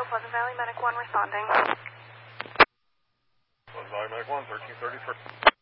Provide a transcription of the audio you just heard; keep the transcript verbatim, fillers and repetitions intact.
Pleasant Valley Medic one responding. Pleasant Valley Medic one, thirteen thirty-three.